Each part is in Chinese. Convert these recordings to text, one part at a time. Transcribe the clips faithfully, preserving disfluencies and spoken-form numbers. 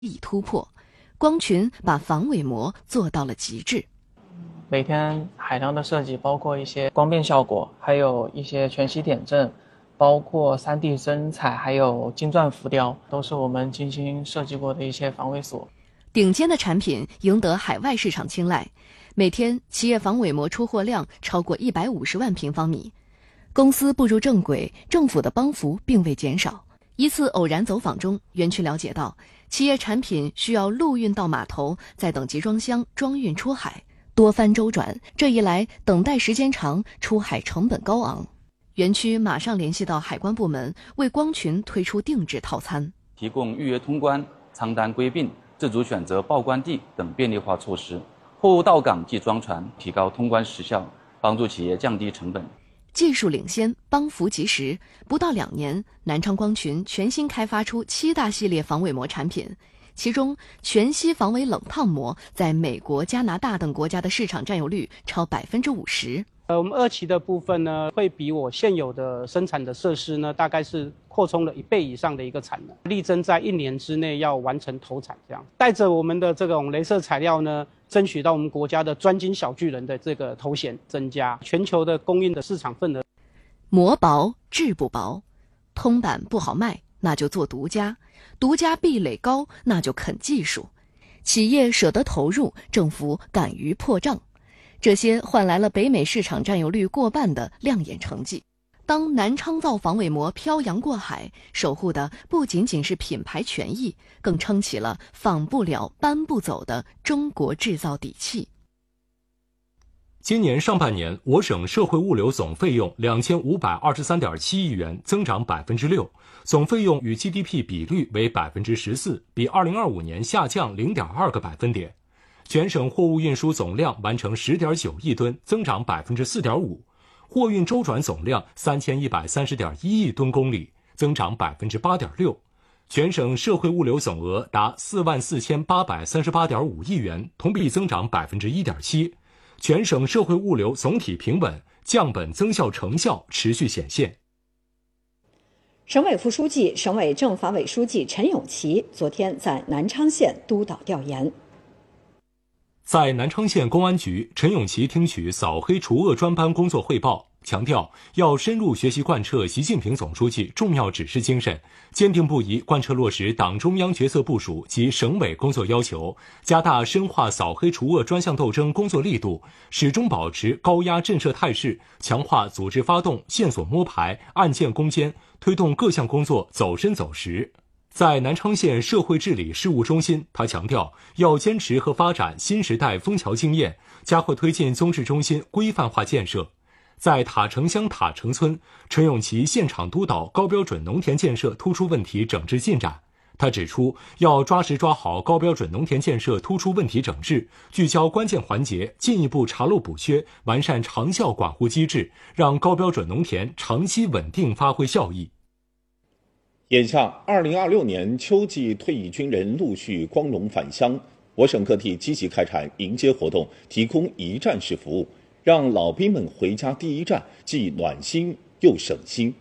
以突破。光群把防伪膜做到了极致。 每天海量的设计，包括一些光变效果，还有一些全息点阵，包括 三 D 真彩，还有金钻浮雕，都是我们精心设计过的一些防伪锁。 顶尖的产品赢得海外市场青睐，每天企业防伪膜出货量超过一百五十万平方米。公司步入正轨，政府的帮扶并未减少。一次偶然走访中，园区了解到，企业产品需要陆运到码头，再等集装箱装运出海，多番周转，这一来等待时间长，出海成本高昂。园区马上联系到海关部门，为光群推出定制套餐， 提供预约通关、仓单归并、自主选择报关地等便利化措施，货物到港即装船，提高通关时效，帮助企业降低成本。 技术领先，帮扶及时，不到两年，南昌光群全新开发出七大系列防伪膜产品，其中全息防伪冷烫膜在美国、加拿大等国家的市场占有率超百分之五十。 呃，我们二期的部分呢，会比我现有的生产的设施呢，大概是扩充了一倍以上的一个产能，力争在一年之内要完成投产。这样，带着我们的这种雷射材料呢，争取到我们国家的专精小巨人的这个头衔，增加全球的供应的市场份额。 膜薄质不薄，通版不好卖，那就做独家，独家壁垒高，那就啃技术。企业舍得投入，政府敢于破障。这些换来了北美市场占有率过半的亮眼成绩。当南昌造防伪膜漂洋过海，守护的不仅仅是品牌权益，更撑起了仿不了、搬不走的中国制造底气。 今年上半年，我省社会物流总费用两千五百二十三点七亿元，增长百分之六，总费用与 G D P 比率为百分之十四，比二零二五年下降零点二个百分点。全省货物运输总量完成十点九亿吨，增长百分之四点五，货运周转总量三千一百三十点一亿吨公里，增长百分之八点六。全省社会物流总额达四万四千八百三十八点五亿元，同比增长百分之一点七。全省社会物流总体平稳，降本增效成效持续显现。 省委副书记、省委政法委书记陈永奇昨天在南昌县督导调研。 在南昌县公安局，陈永奇听取扫黑除恶专班工作汇报，强调要深入学习贯彻习近平总书记重要指示精神，坚定不移贯彻落实党中央决策部署及省委工作要求，加大深化扫黑除恶专项斗争工作力度，始终保持高压震慑态势，强化组织发动、线索摸排、案件攻坚，推动各项工作走深走实。在南昌县社会治理事务中心，他强调要坚持和发展新时代枫桥经验，加快推进综治中心规范化建设。在塔城乡塔城村，陈永奇现场督导高标准农田建设突出问题整治进展。他指出，要抓实抓好高标准农田建设突出问题整治，聚焦关键环节，进一步查漏补缺，完善长效管护机制，让高标准农田长期稳定发挥效益。 眼下二零二六年秋季退役军人陆续光荣返乡，我省各地积极开展迎接活动，提供一站式服务，让老兵们回家第一站既暖心又省心。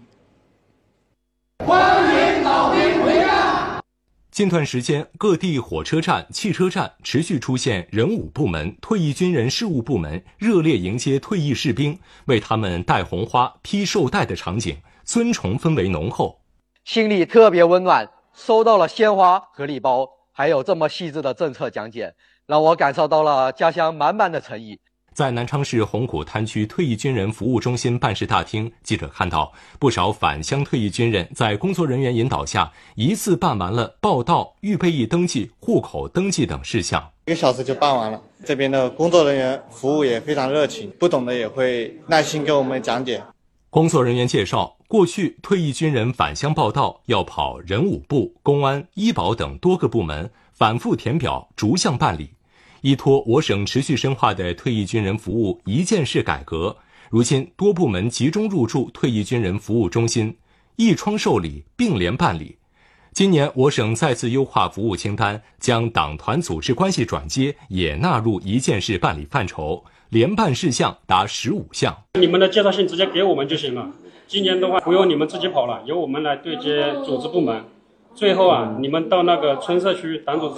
欢迎老兵回家。 近段时间，各地火车站、汽车站持续出现人武部门、退役军人事务部门热烈迎接退役士兵，为他们戴红花、披绶带的场景，尊崇氛围浓厚。 心里特别温暖，收到了鲜花和礼包，还有这么细致的政策讲解，让我感受到了家乡满满的诚意。 在南昌市红谷滩区退役军人服务中心办事大厅，记者看到不少返乡退役军人在工作人员引导下，一次办完了报到、预备役登记、户口登记等事项， 一个小时就办完了。这边的工作人员服务也非常热情，不懂的也会耐心给我们讲解。 工作人员介绍，过去退役军人返乡报到要跑人武部、公安、医保等多个部门，反复填表，逐项办理。依托我省持续深化的退役军人服务一件式改革，如今多部门集中入驻退役军人服务中心，一窗受理，并联办理。今年我省再次优化服务清单，将党团组织关系转接也纳入一件式办理范畴，联办事项达十五项。 你们的介绍信直接给我们就行了，今年的话不用你们自己跑了，由我们来对接组织部门， 最后啊，你们到那个村社区党组织